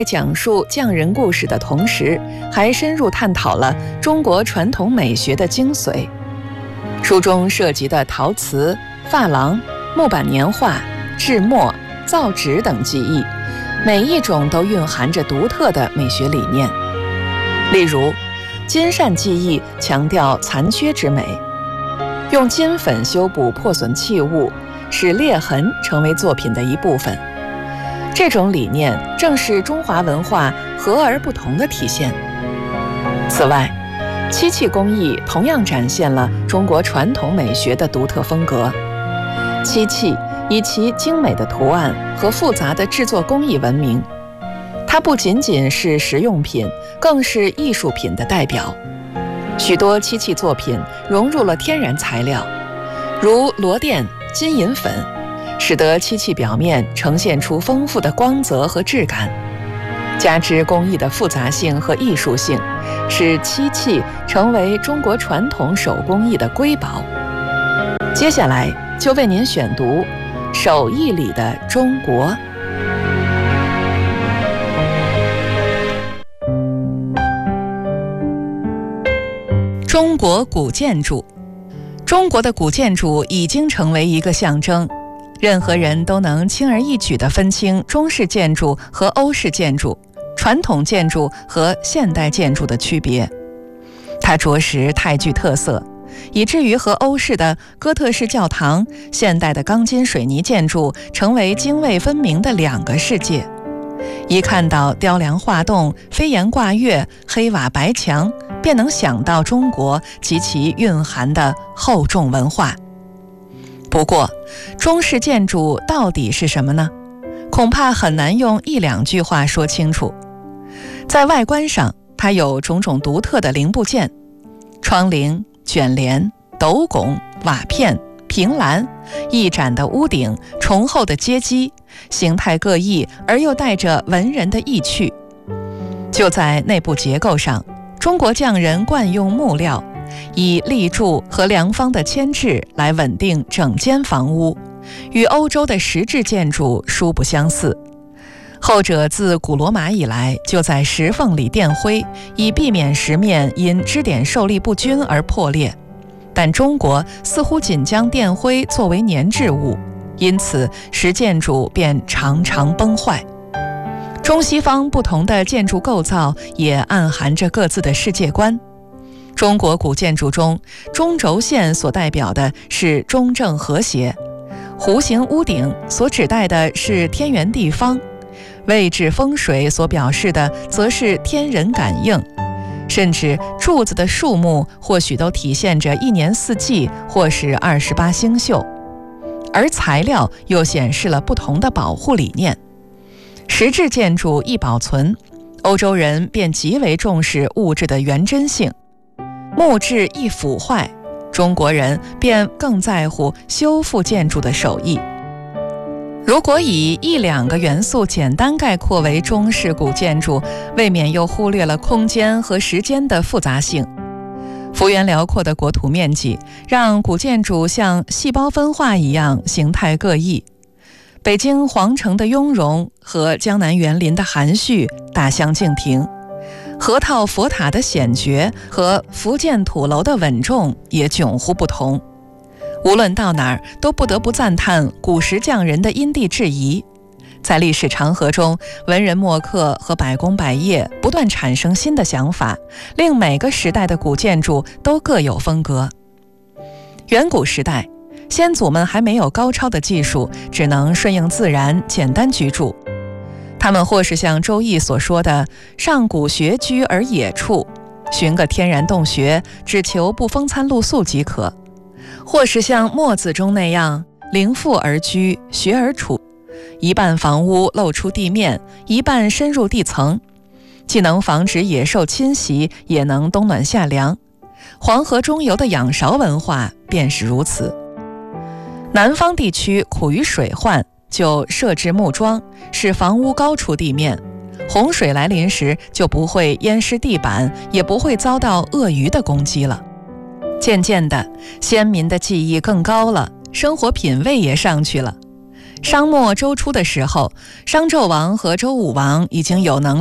讲述匠人故事的同时，还深入探讨了中国传统美学的精髓。书中涉及的陶瓷、珐琅、木板年画、制墨、造纸等技艺，每一种都蕴含着独特的美学理念。例如，金扇技艺强调残缺之美，用金粉修补破损器物，使裂痕成为作品的一部分。这种理念正是中华文化和而不同的体现。此外，漆器工艺同样展现了中国传统美学的独特风格。漆器以其精美的图案和复杂的制作工艺闻名，它不仅仅是实用品，更是艺术品的代表。许多漆器作品融入了天然材料，如螺钿、金银粉，使得漆器表面呈现出丰富的光泽和质感。加之工艺的复杂性和艺术性，使漆器成为中国传统手工艺的瑰宝。接下来就为您选读手艺里的中国。中国古建筑。中国的古建筑已经成为一个象征，任何人都能轻而易举地分清中式建筑和欧式建筑、传统建筑和现代建筑的区别。它着实太具特色，以至于和欧式的哥特式教堂、现代的钢筋水泥建筑成为泾渭分明的两个世界。一看到雕梁画栋、飞檐挂月、黑瓦白墙，便能想到中国及其蕴含的厚重文化。不过，中式建筑到底是什么呢？恐怕很难用一两句话说清楚。在外观上，它有种种独特的零部件，窗棂、卷帘、斗拱、瓦片、凭栏、一展的屋顶、重厚的阶基，形态各异而又带着文人的意趣。就在内部结构上，中国匠人惯用木料，以立柱和梁方的牵制来稳定整间房屋，与欧洲的石质建筑殊不相似。后者自古罗马以来就在石缝里垫灰，以避免石面因支点受力不均而破裂。但中国似乎仅将垫灰作为粘质物，因此石建筑便常常崩坏。中西方不同的建筑构造也暗含着各自的世界观。中国古建筑中，中轴线所代表的是中正和谐，弧形屋顶所指代的是天圆地方，位置风水所表示的则是天人感应，甚至柱子的数目或许都体现着一年四季或是28星宿，而材料又显示了不同的保护理念。石质建筑易保存，欧洲人便极为重视物质的原真性；木质易腐坏，中国人便更在乎修复建筑的手艺。如果以一两个元素简单概括为中式古建筑，未免又忽略了空间和时间的复杂性。幅员辽阔的国土面积，让古建筑像细胞分化一样形态各异。北京皇城的雍容和江南园林的含蓄大相径庭，河套佛塔的显绝和福建土楼的稳重也迥乎不同。无论到哪儿，都不得不赞叹古时匠人的因地制宜。在历史长河中，文人墨客和百工百业不断产生新的想法，令每个时代的古建筑都各有风格。远古时代，先祖们还没有高超的技术，只能顺应自然，简单居住。他们或是像《周易》所说的“上古穴居而野处”，寻个天然洞穴，只求不风餐露宿即可；或是像《墨子》中那样“陵覆而居，穴而处”，一半房屋露出地面，一半深入地层，既能防止野兽侵袭，也能冬暖夏凉。黄河中游的仰韶文化便是如此。南方地区苦于水患，就设置木桩，使房屋高出地面，洪水来临时就不会淹湿地板，也不会遭到鳄鱼的攻击了。渐渐的，先民的技艺更高了，生活品味也上去了。 商末周初的时候，商纣王和周武王已经有能力